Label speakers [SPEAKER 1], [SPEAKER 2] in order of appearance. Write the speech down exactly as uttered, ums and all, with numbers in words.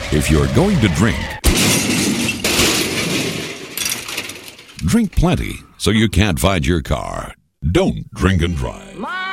[SPEAKER 1] If you're going to drink, drink plenty so you can't find your car. Don't drink and drive.